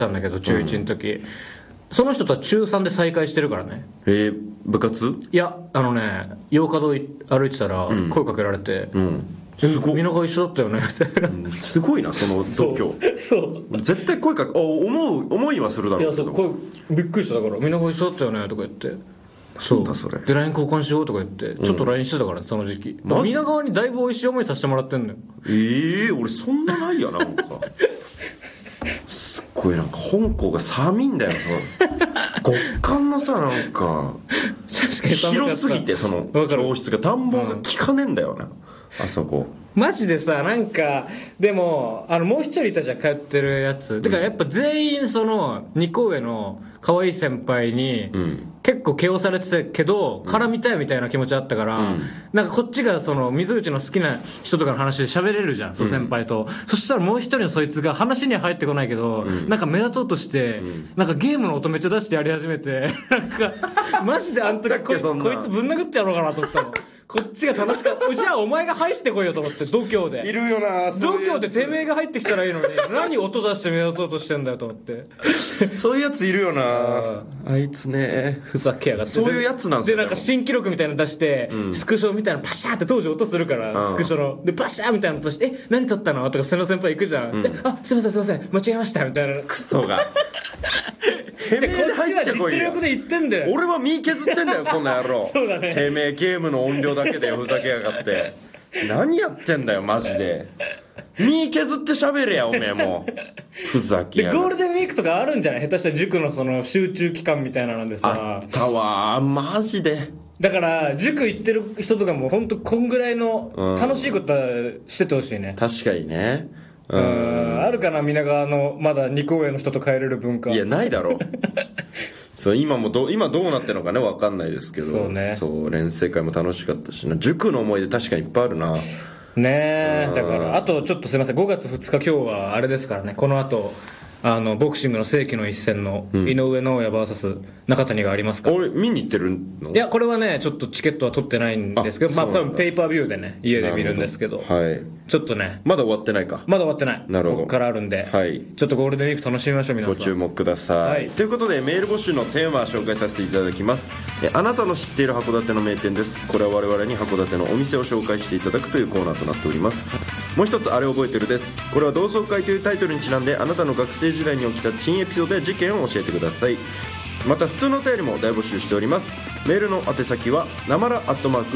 たんだけど中1の時、その人とは中3で再会してるからね。 部活？ いや洋華堂歩いてたら声かけられて、 すごい。 みんなが一緒だったよねみたいな、 すごいなその度胸。そう絶対声かけ思いはするだろうけど。 いやそうびっくりした。だからみんなが一緒だったよねとか言って、 そうだそれで LINE 交換しようとか言ってちょっと LINE してたから、ね、その時期皆川にだいぶ美味しい思いさせてもらってんのよ。 俺そんなないやなんかすっごいなんか本校が寒いんだよ極寒のさなんか広すぎてその教室が暖房が効かねえんだよな、あそこマジでさ。なんかでももう一人いたじゃん通ってるやつ、だからやっぱ全員その2個上の可愛い先輩に結構毛をされてたけど絡みたいみたいな気持ちあったから、なんかこっちがその水口の好きな人とかの話で喋れるじゃん、その先輩と。そしたらもう一人のそいつが話には入ってこないけど、なんか目立とうとして、なんかゲームの音めっちゃ出してやり始めてなんかマジであん時こいつぶん殴ってやろうかなと思ったのこっちが楽しかったじゃあお前が入ってこいよと思って。度胸でいるよな、 度胸でてめえが入ってきたらいいのに何音出して目立とうとしてんだよと思ってそういうやついるよな、あいつねふざけやがって。 そういうやつなんすよ。 でなんか新記録みたいなの出して、スクショみたいなのパシャーって当時音するから、スクショのでパシャーみたいなの出して何撮ったのとかその先輩行くじゃん、すいません間違えましたみたいな。 クソがてめえで入ってこいよ。 実力で言ってんだよ。 俺は身削ってんだよこんな野郎そうだね。 てめえゲームの音量だけでふざけやがって何やってんだよマジで。身削って喋れやおめえもふざけやがって。 ゴールデンウィークとかあるんじゃない？下手したら塾のその集中期間みたいなのでさ。 あったわマジで。 だから塾行ってる人とかも本当こんぐらいの楽しいことはしててほしいね。 確かにね。 あるかな皆川のまだ2個上の人と帰れる文化。 いやないだろうそう今どうなってるのかね分かんないですけど。 そうね。 そう連成会も楽しかったしな。塾の思い出確かにいっぱいあるなねえ。だからあとちょっとすいません、5月2日今日はあれですからね。この後ボクシングの世紀の一戦の井上尚弥 VS 中谷がありますから。 俺見に行ってるの？ いやこれはねちょっとチケットは取ってないんですけど、まあ多分ペーパービューでね家で見るんですけど、 はい、 ちょっとねまだ終わってないか。 まだ終わってない。 なるほど。 ここからあるんで、 はい、 ちょっとゴールデンウィーク楽しみましょう皆さん。 ご注目ください、はい、ということでメール募集のテーマを紹介させていただきます。あなたの知っている函館の名店です。これは我々に函館のお店を紹介していただくというコーナーとなっております。もう一つあれ覚えてるです。これは同窓会というタイトルにちなんであなたの学生時代に起きた珍エピソードや事件を教えてください。また普通のお便りも大募集しております。メールの宛先はなまら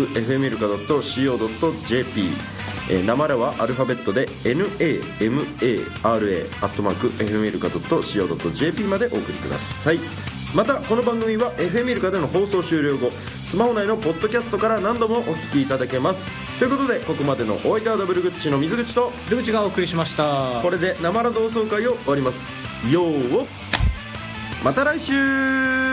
@fmilka.co.jp、なまらはアルファベットで namara@fmilka.co.jp までお送りください。またこの番組は FM イルカでの放送終了後スマホ内のポッドキャストから何度もお聞きいただけます。ということでここまでのお相手はダブルグッチの水口と出口がお送りしました。 これでなまら同窓会を終わります。よーまた来週。